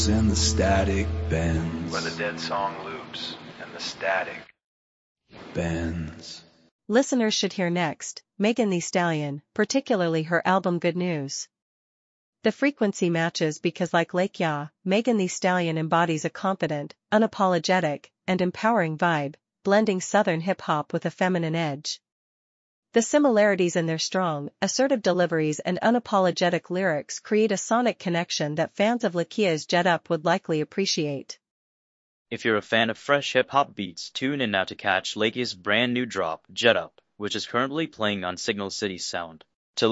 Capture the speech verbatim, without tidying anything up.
and the static bends. Where the dead song loops and the static bends. Listeners should hear next, Megan Thee Stallion, particularly her album Good News. The frequency matches because like Lake Ya, Megan Thee Stallion embodies a confident, unapologetic, and empowering vibe, blending southern hip-hop with a feminine edge. The similarities in their strong, assertive deliveries and unapologetic lyrics create a sonic connection that fans of Lakia's Jet Up would likely appreciate. If you're a fan of fresh hip-hop beats, tune in now to catch Lakia's brand new drop, Jet Up, which is currently playing on Signal City Sound.